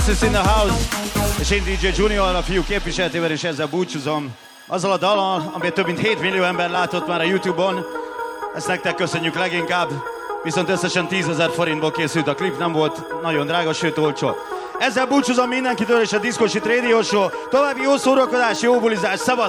This in the house, és én DJ Junior a fiú képviseletével, és ezzel búcsúzom. Azzal a dallal, amit több mint 7 millió ember látott már a YouTube-on, ezt nektek köszönjük leginkább, viszont összesen 10 000 forintból készült a klip, nem volt nagyon drága, sőt olcsó. Ezzel búcsúzom mindenkitől és a Disco Shit Radio Show. További jó szórakozás, jó bulizás, szavasz!